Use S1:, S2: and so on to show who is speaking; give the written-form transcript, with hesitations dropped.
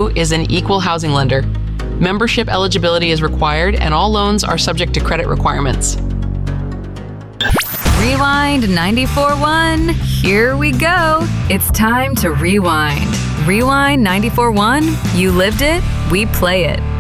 S1: True is an equal housing lender. Membership eligibility is required, and all loans are subject to credit requirements.
S2: Rewind 94.1. Here we go. It's time to rewind. Rewind 94.1. You lived it, we play it.